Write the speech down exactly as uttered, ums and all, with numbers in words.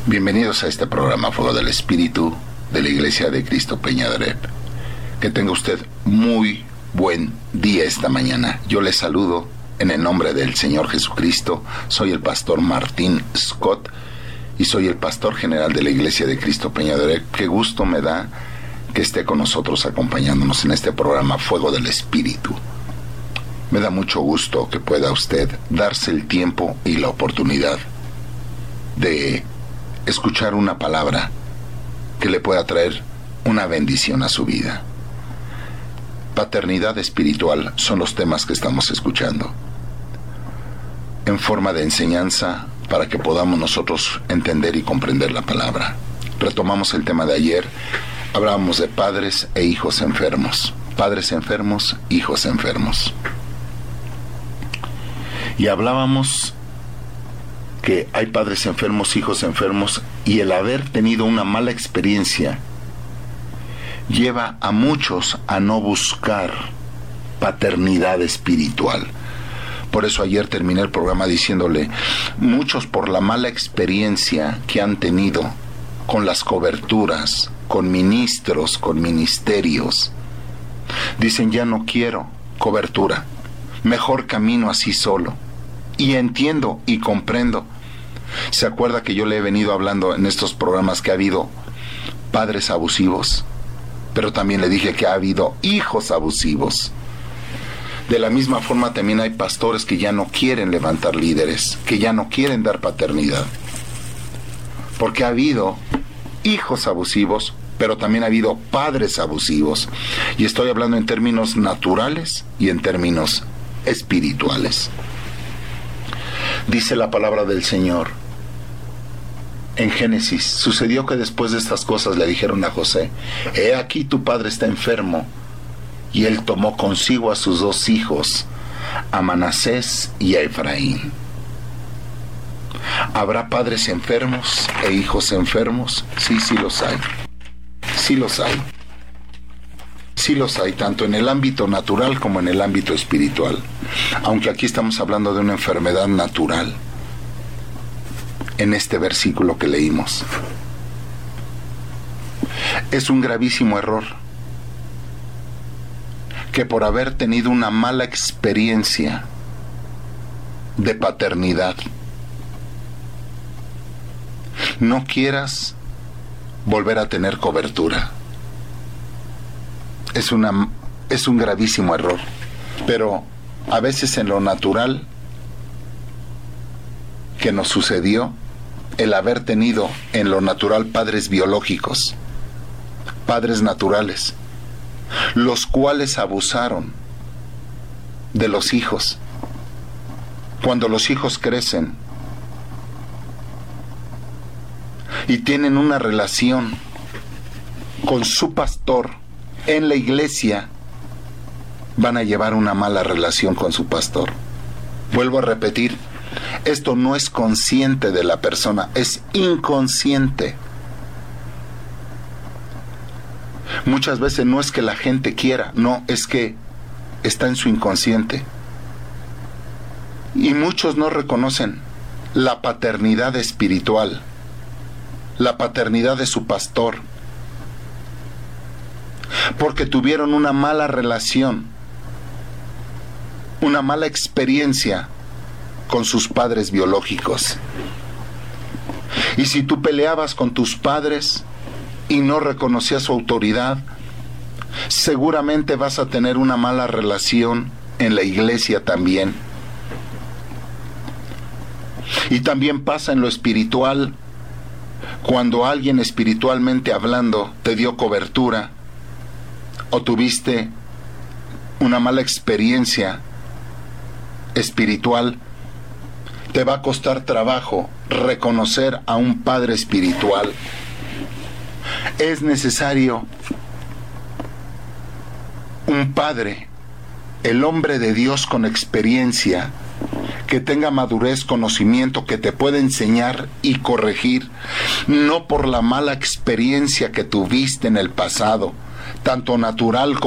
Bienvenidos a este programa Fuego del Espíritu de la Iglesia de Cristo Peña de Arep. Que tenga usted muy buen día esta mañana. Yo le saludo en el nombre del Señor Jesucristo. Soy el pastor Martín Scott y soy el pastor general de la Iglesia de Cristo Peña de Arep. Qué gusto me da que esté con nosotros acompañándonos en este programa Fuego del Espíritu. Me da mucho gusto que pueda usted darse el tiempo y la oportunidad de escuchar una palabra que le pueda traer una bendición a su vida. Paternidad espiritual son los temas que estamos escuchando, en forma de enseñanza para que podamos nosotros entender y comprender la palabra. Retomamos el tema de ayer, hablábamos de padres e hijos enfermos, padres enfermos, hijos enfermos. Y hablábamos que hay padres enfermos, hijos enfermos, y el haber tenido una mala experiencia lleva a muchos a no buscar paternidad espiritual. Por eso ayer terminé el programa diciéndole, muchos por la mala experiencia que han tenido con las coberturas, con ministros, con ministerios, dicen, ya no quiero cobertura, mejor camino así solo. Y entiendo y comprendo. ¿Se acuerda que yo le he venido hablando en estos programas que ha habido padres abusivos? Pero también le dije que ha habido hijos abusivos. De la misma forma también hay pastores que ya no quieren levantar líderes, que ya no quieren dar paternidad. Porque ha habido hijos abusivos, pero también ha habido padres abusivos. Y estoy hablando en términos naturales y en términos espirituales. Dice la palabra del Señor en Génesis, sucedió que después de estas cosas le dijeron a José, he aquí tu padre está enfermo, y él tomó consigo a sus dos hijos, a Manasés y a Efraín. ¿Habrá padres enfermos e hijos enfermos? Sí, sí los hay. Sí los hay. Sí los hay, tanto en el ámbito natural como en el ámbito espiritual. Aunque aquí estamos hablando de una enfermedad natural, en este versículo que leímos. Es un gravísimo error que por haber tenido una mala experiencia de paternidad, no quieras volver a tener cobertura. Es una, es un gravísimo error, pero a veces en lo natural que nos sucedió, el haber tenido en lo natural padres biológicos, padres naturales, los cuales abusaron de los hijos. Cuando los hijos crecen y tienen una relación con su pastor en la iglesia, van a llevar una mala relación con su pastor. Vuelvo a repetir, esto no es consciente de la persona, es inconsciente. Muchas veces no es que la gente quiera, no, es que está en su inconsciente. Y muchos no reconocen la paternidad espiritual, la paternidad de su pastor, porque tuvieron una mala relación, una mala experiencia con sus padres biológicos. Y si tú peleabas con tus padres y no reconocías su autoridad, seguramente vas a tener una mala relación en la iglesia también. Y también pasa en lo espiritual, cuando alguien espiritualmente hablando te dio cobertura, o tuviste una mala experiencia espiritual, te va a costar trabajo reconocer a un padre espiritual. Es necesario un padre, el hombre de Dios con experiencia, que tenga madurez, conocimiento, que te pueda enseñar y corregir, no por la mala experiencia que tuviste en el pasado, tanto natural como